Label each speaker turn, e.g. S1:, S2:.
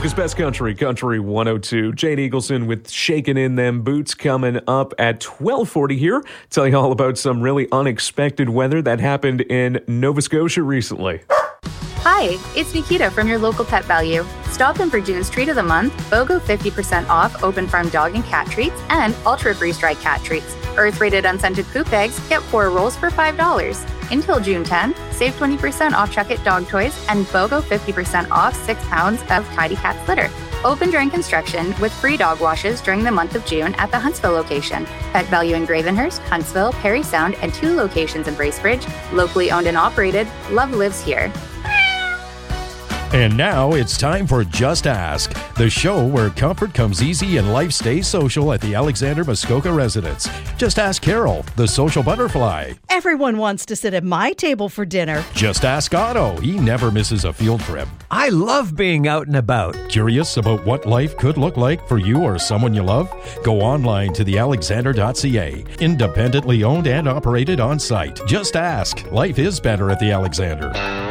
S1: America's Best Country, Country 102. Jane Eagleson with Shakin' in Them Boots coming up at 12:40 here. Tell you all about some really unexpected weather that happened in Nova Scotia recently.
S2: Hi, it's Nikita from your local Pet Value. Stop in for June's Treat of the Month, BOGO 50% off open farm dog and cat treats, and ultra freeze-dried cat treats. Earth-rated unscented poop bags, get 4 rolls for $5. Until June 10, save 20% off Chuck-It dog toys and BOGO 50% off 6 pounds of Tidy Cats litter. Open during construction with free dog washes during the month of June at the Huntsville location. Pet Value in Gravenhurst, Huntsville, Perry Sound, and 2 locations in Bracebridge. Locally owned and operated, love lives here.
S3: And now it's time for Just Ask, the show where comfort comes easy and life stays social at the Alexander Muskoka residence. Just ask Carol, the social butterfly.
S4: Everyone wants to sit at my table for dinner.
S3: Just ask Otto. He never misses a field trip.
S5: I love being out and about.
S3: Curious about what life could look like for you or someone you love? Go online to thealexander.ca. Independently owned and operated on site. Just ask. Life is better at the Alexander.